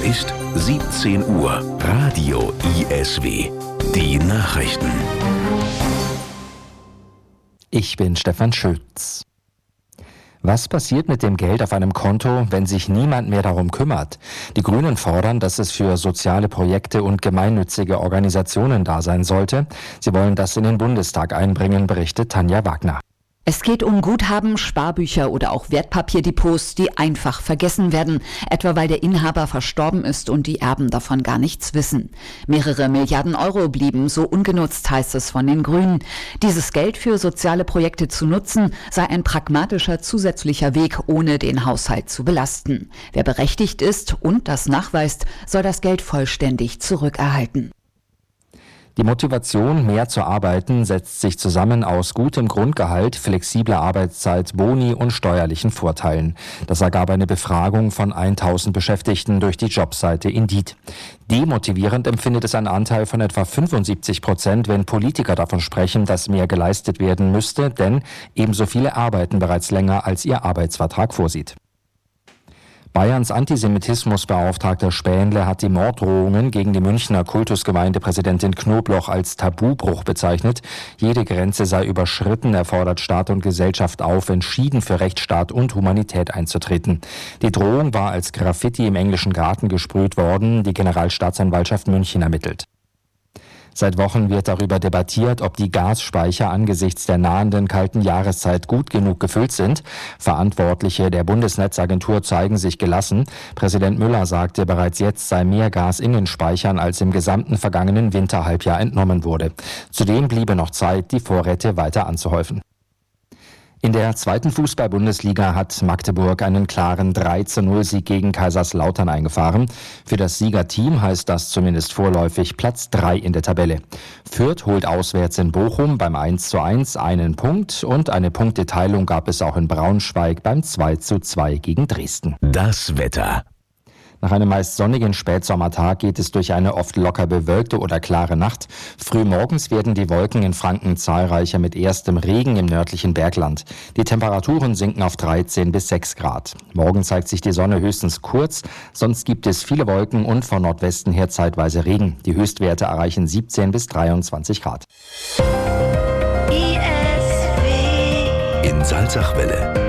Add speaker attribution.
Speaker 1: ist 17 Uhr. Radio ISW. Die Nachrichten.
Speaker 2: Ich bin Stefan Schütz. Was passiert mit dem Geld auf einem Konto, wenn sich niemand mehr darum kümmert? Die Grünen fordern, dass es für soziale Projekte und gemeinnützige Organisationen da sein sollte. Sie wollen das in den Bundestag einbringen, berichtet Tanja Wagner.
Speaker 3: Es geht um Guthaben, Sparbücher oder auch Wertpapierdepots, die einfach vergessen werden, etwa weil der Inhaber verstorben ist und die Erben davon gar nichts wissen. Mehrere Milliarden Euro blieben so ungenutzt, heißt es von den Grünen. Dieses Geld für soziale Projekte zu nutzen, sei ein pragmatischer zusätzlicher Weg, ohne den Haushalt zu belasten. Wer berechtigt ist und das nachweist, soll das Geld vollständig zurückerhalten.
Speaker 2: Die Motivation, mehr zu arbeiten, setzt sich zusammen aus gutem Grundgehalt, flexibler Arbeitszeit, Boni und steuerlichen Vorteilen. Das ergab eine Befragung von 1000 Beschäftigten durch die Jobseite Indeed. Demotivierend empfindet es ein Anteil von etwa 75%, wenn Politiker davon sprechen, dass mehr geleistet werden müsste, denn ebenso viele arbeiten bereits länger, als ihr Arbeitsvertrag vorsieht. Bayerns Antisemitismusbeauftragter Spähnle hat die Morddrohungen gegen die Münchner Kultusgemeindepräsidentin Knobloch als Tabubruch bezeichnet. Jede Grenze sei überschritten, er fordert Staat und Gesellschaft auf, entschieden für Rechtsstaat und Humanität einzutreten. Die Drohung war als Graffiti im englischen Garten gesprüht worden, die Generalstaatsanwaltschaft München ermittelt. Seit Wochen wird darüber debattiert, ob die Gasspeicher angesichts der nahenden kalten Jahreszeit gut genug gefüllt sind. Verantwortliche der Bundesnetzagentur zeigen sich gelassen. Präsident Müller sagte, bereits jetzt sei mehr Gas in den Speichern, als im gesamten vergangenen Winterhalbjahr entnommen wurde. Zudem bliebe noch Zeit, die Vorräte weiter anzuhäufen. In der zweiten Fußball-Bundesliga hat Magdeburg einen klaren 3:0-Sieg gegen Kaiserslautern eingefahren. Für das Siegerteam heißt das zumindest vorläufig Platz 3 in der Tabelle. Fürth holt auswärts in Bochum beim 1:1 einen Punkt und eine Punkteteilung gab es auch in Braunschweig beim 2:2 gegen Dresden.
Speaker 1: Das Wetter.
Speaker 2: Nach einem meist sonnigen Spätsommertag geht es durch eine oft locker bewölkte oder klare Nacht. Frühmorgens werden die Wolken in Franken zahlreicher mit erstem Regen im nördlichen Bergland. Die Temperaturen sinken auf 13 bis 6 Grad. Morgen zeigt sich die Sonne höchstens kurz, sonst gibt es viele Wolken und von Nordwesten her zeitweise Regen. Die Höchstwerte erreichen 17 bis 23 Grad.
Speaker 1: In Salzachwelle.